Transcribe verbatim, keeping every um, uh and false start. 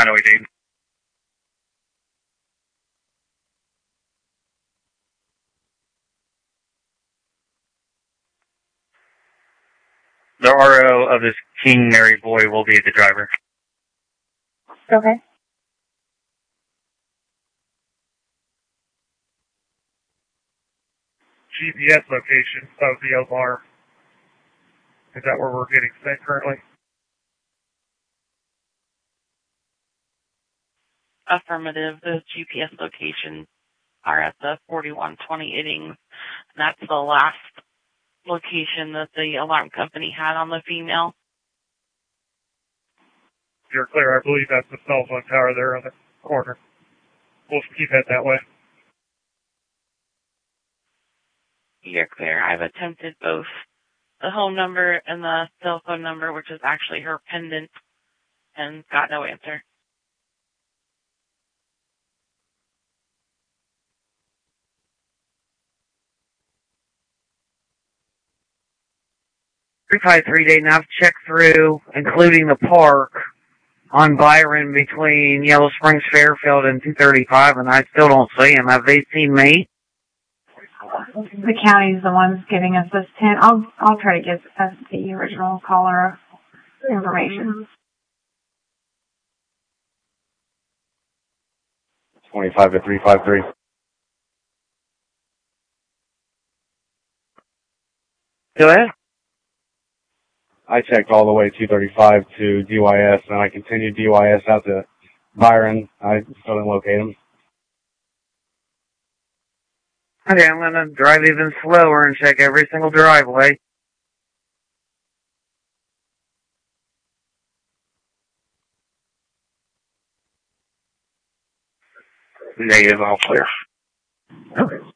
nine oh eight Dayton. The R O of this King Mary boy will be the driver. Okay. G P S location of the Omar. Is that where we're getting sent currently? Affirmative. Those G P S locations are at the forty-one twenty Iddings. That's the last location that the alarm company had on the female. You're clear. I believe that's the cell phone tower there on the corner. We'll keep it that way. You're clear. I've attempted both the home number and the cell phone number, which is actually her pendant, and got no answer. three five three Dayton, I've checked through, including the park, on Byron between Yellow Springs, Fairfield, and two thirty-five, and I still don't see him. Have they seen me? The county's the one's giving us this ten. I'll I'll try to get us the original caller information. twenty-five to three five three. Go ahead. I checked all the way two thirty-five to D Y S, and I continued D Y S out to Byron. I still didn't locate him. Okay, I'm going to drive even slower and check every single driveway. Negative, all clear. Okay.